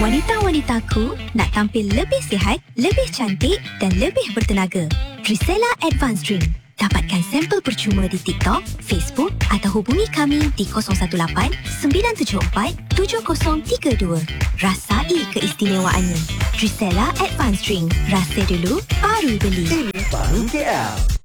Wanita-wanitaku nak tampil lebih sihat, lebih cantik dan lebih bertenaga. Trisela Advanced Drink. Dapatkan sampel percuma di TikTok, Facebook atau hubungi kami di 018-974-7032. Rasai keistimewaannya. Trisela Advanced Drink. Rasa dulu, baru beli. Ini Baru KL.